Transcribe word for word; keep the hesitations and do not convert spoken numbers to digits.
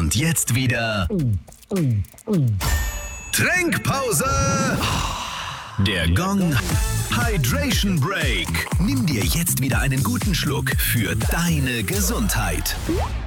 Und jetzt wieder Trinkpause. Der Gong Hydration Break. Nimm dir jetzt wieder einen guten Schluck für deine Gesundheit.